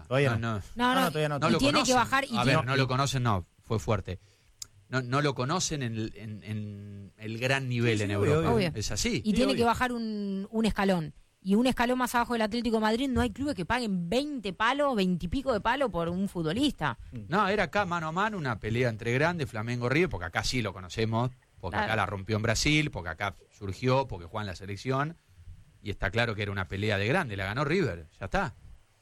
Todavía no. Todavía no. No Y lo tiene conocen. que bajar y a ver, no lo conocen, no, fue fuerte. No lo conocen en el gran nivel en Europa. obvio. Es así. Y tiene que bajar un escalón. Y un escalón más abajo del Atlético de Madrid no hay clubes que paguen 20 y pico de palo por un futbolista. No, era acá mano a mano una pelea entre grandes, Flamengo-River, porque acá sí lo conocemos, porque acá la rompió en Brasil, porque acá surgió, porque juega en la selección, y está claro que era una pelea de grande, la ganó River, ya está.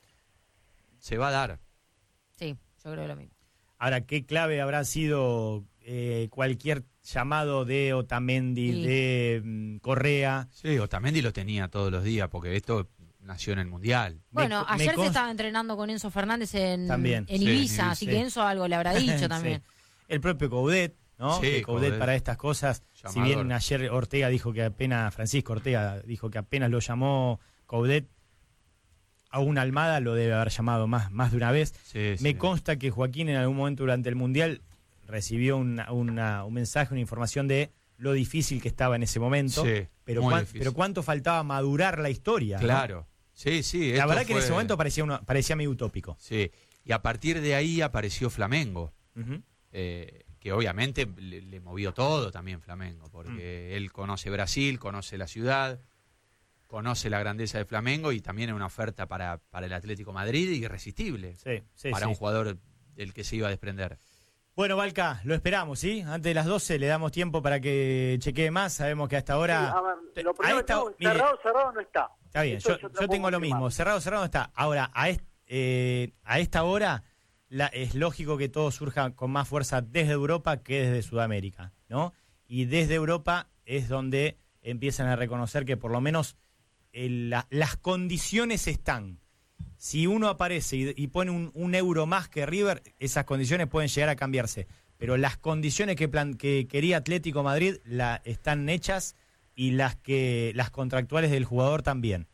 Se va a dar. Sí, yo creo lo mismo. Ahora, ¿qué clave habrá sido cualquier llamado de Otamendi, de Correa? Sí, Otamendi lo tenía todos los días, porque esto nació en el Mundial. Bueno, ayer se estaba entrenando con Enzo Fernández en Ibiza, así que Enzo algo le habrá dicho también. Sí. El propio Coudet, ¿no? Sí, Coudet para estas cosas, Llamador. si bien ayer Ortega dijo que Francisco Ortega dijo que apenas lo llamó Coudet, a una Almada lo debe haber llamado más de una vez. Me consta que Joaquín en algún momento durante el Mundial recibió un mensaje, una información de lo difícil que estaba en ese momento, pero cuánto faltaba madurar la historia. Claro, ¿no? Sí. La verdad que en ese momento parecía medio utópico. Sí, y a partir de ahí apareció Flamengo, que obviamente le movió todo también Flamengo, porque él conoce Brasil, conoce la ciudad, conoce la grandeza de Flamengo y también es una oferta para el Atlético Madrid irresistible para un jugador del que se iba a desprender. Bueno, Valca, lo esperamos, ¿sí? Antes de las 12 le damos tiempo para que chequee más. Sabemos que hasta ahora... Sí, lo primero cerrado no está. Está bien, yo tengo lo mismo. Cerrado no está. Ahora, a esta hora es lógico que todo surja con más fuerza desde Europa que desde Sudamérica, ¿no? Y desde Europa es donde empiezan a reconocer que por lo menos las condiciones están. Si uno aparece y pone un euro más que River, esas condiciones pueden llegar a cambiarse. Pero las condiciones que quería Atlético Madrid están hechas y las contractuales del jugador también.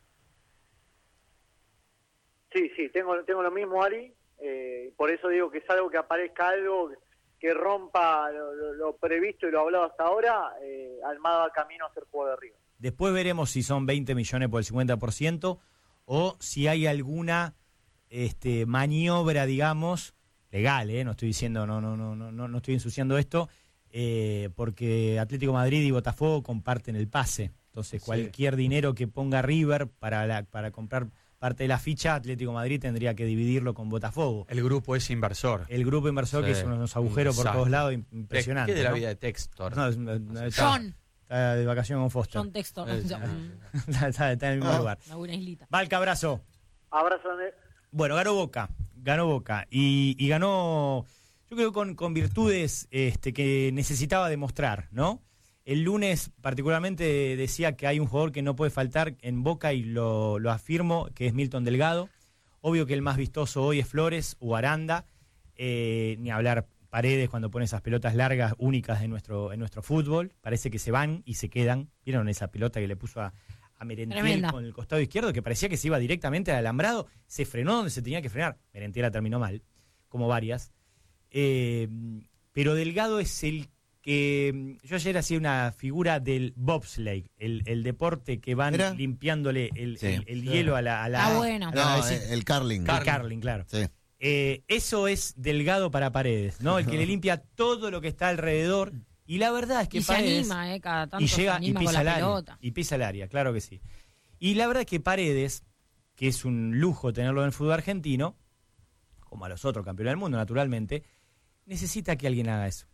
Sí, tengo lo mismo, Ari. Por eso digo que es algo que aparezca algo que rompa lo previsto y lo hablado hasta ahora. Almada va camino a ser jugador de River. Después veremos si son 20 millones por el 50%. O si hay alguna maniobra, digamos, legal, no estoy diciendo, no estoy ensuciando esto, porque Atlético Madrid y Botafogo comparten el pase. Entonces, cualquier dinero que ponga River para comprar parte de la ficha, Atlético Madrid tendría que dividirlo con Botafogo. El grupo es inversor. El grupo inversor que es unos agujeros por todos lados impresionantes. ¿Qué de la vida de Textor? John. Está de vacaciones con Foster. John Textor. Está en el mismo lugar. Una buena islita. Valca, abrazo. Abrazo, Andrés. Bueno, ganó Boca. Y ganó, yo creo, con virtudes que necesitaba demostrar, ¿no? El lunes particularmente decía que hay un jugador que no puede faltar en Boca y lo afirmo, que es Milton Delgado. Obvio que el más vistoso hoy es Flores o Aranda, ni hablar Paredes cuando pone esas pelotas largas únicas en nuestro fútbol. Parece que se van y se quedan. ¿Vieron esa pelota que le puso a Merentiel con el costado izquierdo, que parecía que se iba directamente al alambrado? Se frenó donde se tenía que frenar. Merentiel la terminó mal, como varias. Pero Delgado es el que... Yo ayer hacía una figura del bobsleigh, el deporte que van limpiándole el hielo a la... bueno. El curling. El curling, claro. Sí. Eso es Delgado para Paredes, ¿no? El que le limpia todo lo que está alrededor. Y la verdad es que Paredes... se anima, cada tanto y llega se anima y pisa con el la área. pelota. Y pisa el área, claro que sí. Y la verdad es que Paredes, que es un lujo tenerlo en el fútbol argentino, como a los otros campeones del mundo, naturalmente, necesita que alguien haga eso.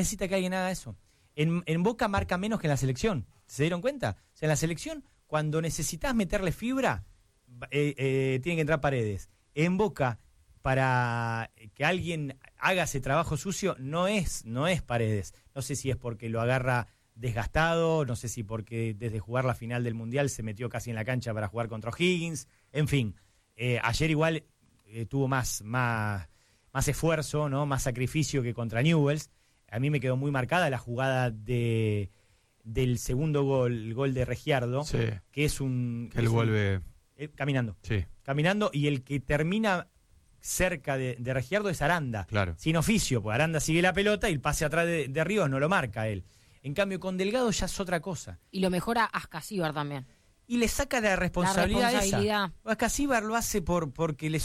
En Boca marca menos que en la selección. ¿Se dieron cuenta? O sea, en la selección, cuando necesitas meterle fibra, tiene que entrar Paredes. En Boca, para que alguien haga ese trabajo sucio, no es Paredes. No sé si es porque lo agarra desgastado, no sé si porque desde jugar la final del Mundial se metió casi en la cancha para jugar contra O'Higgins. En fin, ayer igual tuvo más esfuerzo, ¿no? Más sacrificio que contra Newell's. A mí me quedó muy marcada la jugada del segundo gol, el gol de Regiardo, que es un... Que él vuelve... caminando. Sí. Caminando, y el que termina cerca de Regiardo es Aranda. Claro. Sin oficio, pues Aranda sigue la pelota y el pase atrás de Ríos no lo marca él. En cambio, con Delgado ya es otra cosa. Y lo mejora Ascasíbar también. Y le saca la responsabilidad esa. La responsabilidad. Ascasíbar lo hace porque le